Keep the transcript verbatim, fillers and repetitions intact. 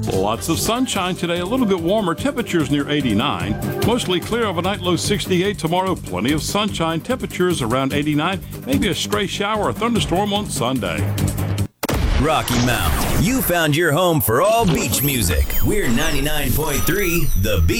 Lots of sunshine today, a little bit warmer, temperatures near eighty-nine. Mostly clear overnight, low sixty-eight tomorrow. Plenty of sunshine, temperatures around eighty-nine. Maybe a stray shower or thunderstorm on Sunday. Rocky Mount, you found your home for all beach music. We're ninety-nine point three The Beach.